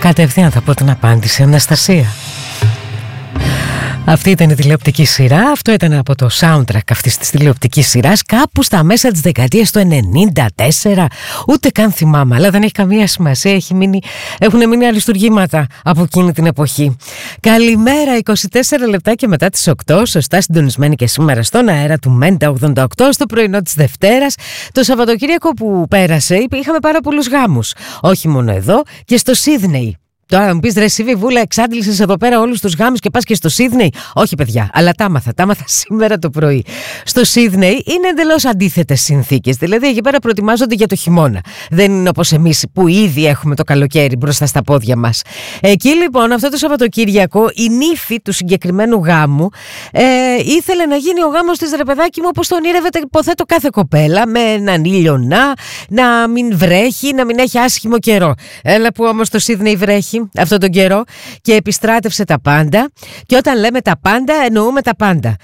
Κατευθείαν θα πω την απάντηση, Αναστασία. Αυτή ήταν η τηλεοπτική σειρά, αυτό ήταν από το soundtrack αυτής της τηλεοπτικής σειράς, κάπου στα μέσα της δεκαετίας του 94, ούτε καν θυμάμαι, αλλά δεν έχει καμία σημασία, έχουν μείνει αριστουργήματα από εκείνη την εποχή. Καλημέρα, 24 λεπτά μετά τις 8, σωστά συντονισμένοι και σήμερα στον αέρα του Μέντα 88, στο πρωινό της Δευτέρας. Το Σαββατοκύριακο που πέρασε είχαμε πάρα πολλούς γάμους, όχι μόνο εδώ, και στο Σίδνεϊ. Τώρα μου πεις, ρε εσύ Βιβούλα, εξάντλησες εδώ πέρα όλους τους γάμους και πας και στο Σίδνεϊ. Όχι παιδιά, αλλά τα άμαθα σήμερα το πρωί. Στο Σίδνεϊ είναι εντελώς αντίθετες συνθήκες. Δηλαδή εκεί πέρα προετοιμάζονται για το χειμώνα. Δεν είναι όπως εμείς που ήδη έχουμε το καλοκαίρι μπροστά στα πόδια μας. Εκεί λοιπόν αυτό το Σαββατοκύριακο η νύφη του συγκεκριμένου γάμου ήθελε να γίνει ο γάμος της, ρε παιδάκι μου, όπως το ονειρεύεται υποθέτω κάθε κοπέλα, με έναν ήλιο να μην βρέχει, να μην έχει άσχημο καιρό. Έλα που όμως το Σίδνεϊ βρέχει αυτόν τον καιρό και επιστράτευσε τα πάντα, και όταν λέμε τα πάντα εννοούμε τα πάντα.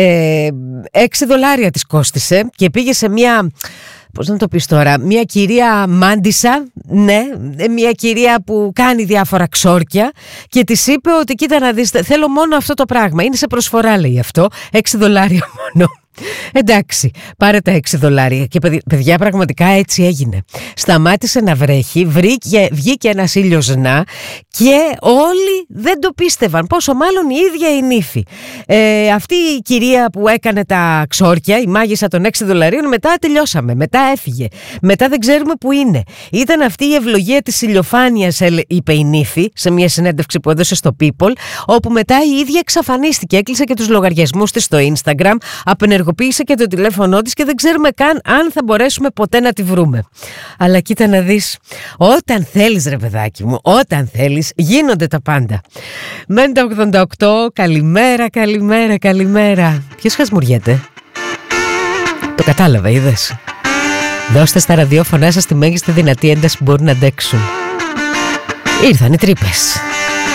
$6 της κόστισε και πήγε σε μια, πώς να το πεις τώρα, μια κυρία μάντισσα, ναι, μια κυρία που κάνει διάφορα ξόρκια, και της είπε ότι κοίτα να δεις, θέλω μόνο αυτό το πράγμα, είναι σε προσφορά λέει αυτό, $6 μόνο. Εντάξει, πάρε τα $6. Και παιδιά, πραγματικά έτσι έγινε. Σταμάτησε να βρέχει, βγήκε ένας ήλιος και όλοι δεν το πίστευαν. Πόσο μάλλον η ίδια η νύφη. Αυτή η κυρία που έκανε τα ξόρκια, η μάγισσα των $6, μετά τελειώσαμε. Μετά έφυγε. Μετά δεν ξέρουμε που είναι. Ήταν αυτή η ευλογία της ηλιοφάνειας, είπε η νύφη σε μια συνέντευξη που έδωσε στο People, όπου μετά η ίδια εξαφανίστηκε. Έκλεισε και τους λογαριασμούς της στο Instagram, απενεργοποίησε και το τηλέφωνό της και δεν ξέρουμε καν αν θα μπορέσουμε ποτέ να τη βρούμε. Αλλά κοίτα να δεις, όταν θέλεις ρε παιδάκι μου, όταν θέλεις γίνονται τα πάντα. Μέντα 88, καλημέρα. Ποιος χασμουριέται? Το κατάλαβα, είδες? Δώστε στα ραδιόφωνά σας τη μέγιστη δυνατή ένταση που μπορούν να αντέξουν. Ήρθαν οι τρύπες.